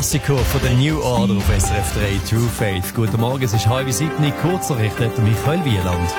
Klassiker von der New Order auf SRF 3, True Faith. Guten Morgen, es ist 6:30, Kurznachrichten mit Michael Wieland.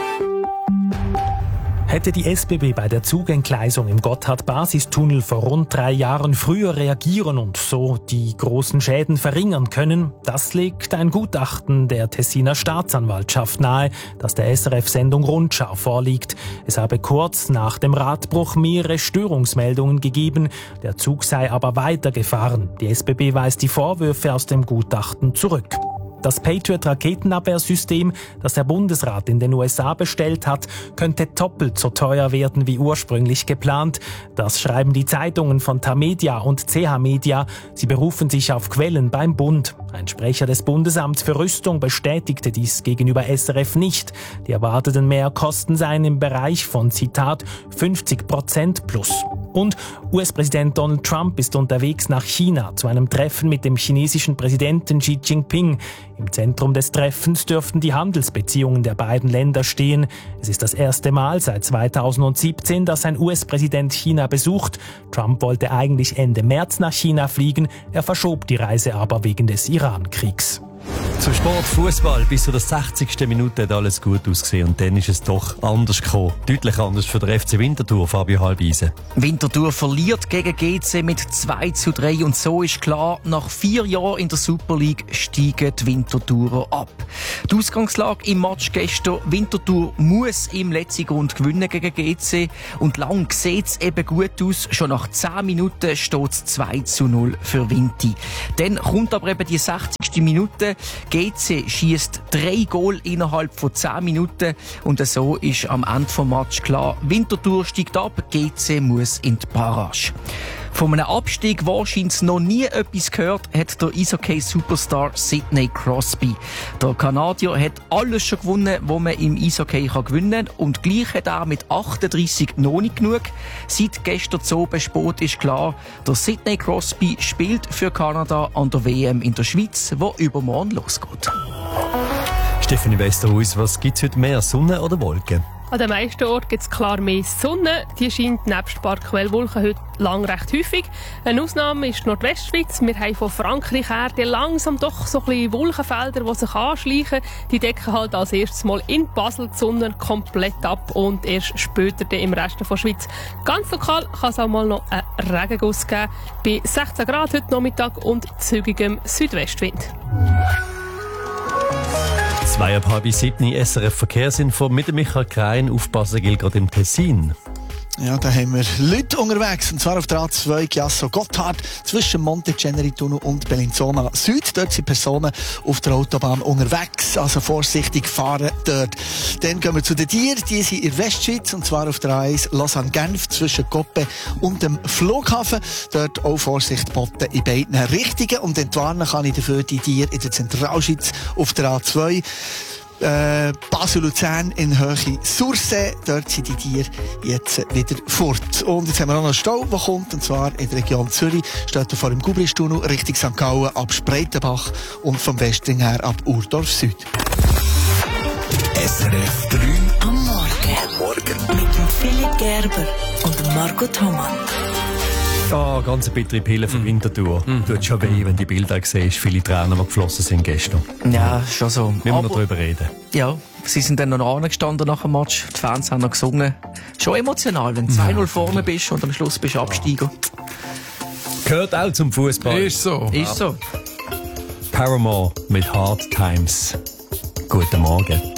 Hätte die SBB bei der Zugentgleisung im Gotthard-Basistunnel vor rund 3 Jahren früher reagieren und so die großen Schäden verringern können, das legt ein Gutachten der Tessiner Staatsanwaltschaft nahe, das der SRF-Sendung Rundschau vorliegt. Es habe kurz nach dem Radbruch mehrere Störungsmeldungen gegeben, der Zug sei aber weitergefahren. Die SBB weist die Vorwürfe aus dem Gutachten zurück. Das Patriot-Raketenabwehrsystem, das der Bundesrat in den USA bestellt hat, könnte doppelt so teuer werden wie ursprünglich geplant. Das schreiben die Zeitungen von Tamedia und CH Media. Sie berufen sich auf Quellen beim Bund. Ein Sprecher des Bundesamts für Rüstung bestätigte dies gegenüber SRF nicht. Die erwarteten Mehrkosten seien im Bereich von, Zitat, 50% plus. Und US-Präsident Donald Trump ist unterwegs nach China zu einem Treffen mit dem chinesischen Präsidenten Xi Jinping. Im Zentrum des Treffens dürften die Handelsbeziehungen der beiden Länder stehen. Es ist das erste Mal seit 2017, dass ein US-Präsident China besucht. Trump wollte eigentlich Ende März nach China fliegen, er verschob die Reise aber wegen des Iran-Kriegs. Zum Sport, Fußball. Bis zur 60. Minute hat alles gut ausgesehen und dann ist es doch anders gekommen. Deutlich anders für den FC Winterthur, Fabio Halbeisen. Winterthur verliert gegen GC mit 2:3 und so ist klar, nach 4 Jahren in der Super League steigen die Winterthurer ab. Die Ausgangslage im Match gestern: Winterthur muss im letzten Grund gewinnen gegen GC und lang sieht es eben gut aus. Schon nach 10 Minuten steht es 2:0 für Winti. Dann kommt aber eben die 60. Minute. GC schießt 3 Goal innerhalb von 10 Minuten und so ist am Ende des Matches klar, Winterthur steigt ab, GC muss in die Barrage. Von einem Abstieg wahrscheinlich noch nie etwas gehört, hat der Eishockey-Superstar Sidney Crosby. Der Kanadier hat alles schon gewonnen, was man im Eishockey gewinnen kann. Und gleich hat er mit 38 noch nicht genug. Seit gestern so spät ist klar, der Sidney Crosby spielt für Kanada an der WM in der Schweiz, wo übermorgen losgeht. Stefanie Westerhuis, was gibt es heute mehr, Sonne oder Wolken? An den meisten Orten gibt es klar mehr Sonne. Die scheint nebst ein paar Quellwolken heute lang recht häufig. Eine Ausnahme ist die Nordwestschweiz. Wir haben von Frankreich her langsam doch so ein bisschen Wolkenfelder, die sich anschleichen. Die decken halt als erstes mal in Basel die Sonne komplett ab und erst später dann im Rest der Schweiz. Ganz lokal kann es auch mal noch einen Regenguss geben. Bei 16 Grad heute Nachmittag und zügigem Südwestwind. 6:30 SRF Verkehrsinfo mit Michael Krein. Aufpassen gilt gerade im Tessin. Ja, da haben wir Leute unterwegs, und zwar auf der A2 Chiasso-Gotthard zwischen Monteceneri-Tunnel und Bellinzona Süd. Dort sind Personen auf der Autobahn unterwegs, also vorsichtig fahren dort. Dann gehen wir zu den Tieren, die sind in der Westschweiz, und zwar auf der A1 Lausanne-Genf zwischen Coppe und dem Flughafen. Dort auch Vorsicht geboten in beiden Richtungen. Und entwarnen kann ich dafür die Tiere in der Zentralschweiz auf der A2. Basel-Luzern in Höhe Sursee. Dort sind die Tiere jetzt wieder fort. Und jetzt haben wir auch noch einen Stau, der kommt, und zwar in der Region Zürich. Steht er vor dem Gubristunnel Richtung St. Gallen ab Spreitenbach und vom Westring her ab Urdorf Süd. SRF 3 am Morgen. Mit dem Philipp Gerber und dem Marco Thomann. Ah, ganz eine bittere Pille für Winterthur. Tut schon weh, wenn die Bilder siehst, viele Tränen, die geflossen sind gestern. Ja, schon so. Müssen wir noch darüber reden. Ja, sie sind dann noch angestanden nach dem Match. Die Fans haben noch gesungen. Schon emotional, wenn du 2:0 vorne bist und am Schluss bist du Absteiger. Gehört auch zum Fußball. Ist so. Ist so. Paramore mit Hard Times. Guten Morgen.